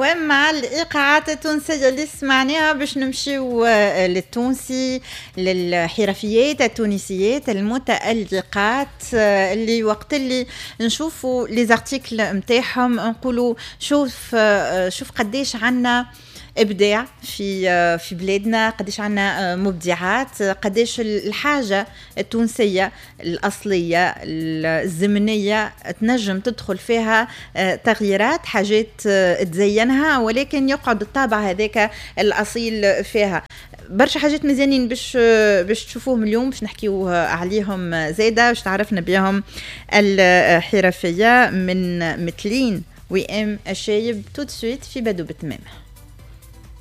دوام مع الإيقاعات التونسية اللي سمعناها باش نمشيو للتونسي، للحرفيات التونسيات المتألقات اللي وقت اللي نشوفوا لي زارتيكل متاعهم نقولوا شوف قديش عنا إبداع في بلادنا، قديش عنا مبدعات، قديش الحاجة التونسية الأصلية الزمنية تنجم تدخل فيها تغييرات، حاجات تزينها ولكن يقعد الطابع هذاك الأصيل فيها. برشا حاجات مزيانين باش تشوفوهم اليوم، باش نحكيو عليهم زايدة، باش تعرفنا بهم الحرفية من مثلين وام الشايب. تو دسويت في بدو بتمام.